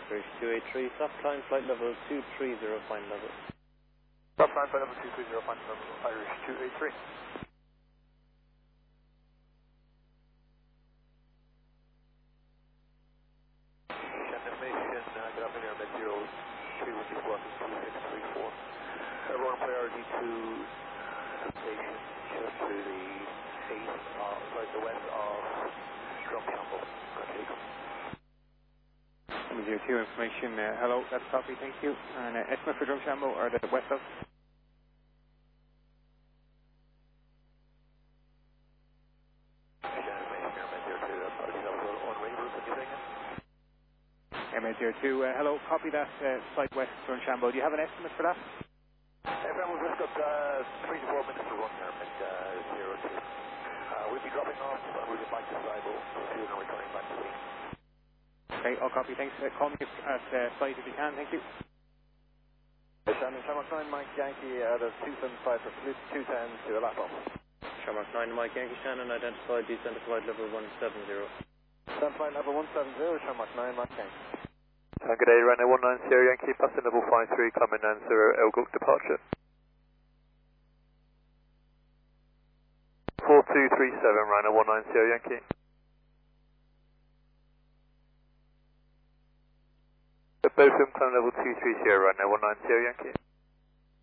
Irish 283, stop climb flight level 230, final level. Stop climb flight level 230, final level, Irish 283. Information, get up in air med 0314 Everyone priority to station just to the the west of Drumshambo. Okay. 02 information, hello, that's copy, thank you. And estimate for Drumshambo or the west of? MA02, hello, copy that, flight west Drumshambo. Do you have an estimate for that? FM, we've just got 3 to 4 minutes to run here, at 02. We'll be dropping off, we'll get back to Sligo, and we're coming back to Leeds. Okay, all copy, thanks. Call me at site if you can, thank you. Shannon, Shamrock 9, Mike Yankee out of 275 for flight 210 to Alapo. Shamrock 9, Mike Yankee Shannon, identified descent to flight level 170. Descent flight level 170, Shamrock 9, Mike Yankee. Good day, Ryanair 190 Yankee, passing level 53, coming answer Elguk departure. 4237, Ryanair 190 Yankee. Both of them climb level 230, Ryanair 190 Yankee.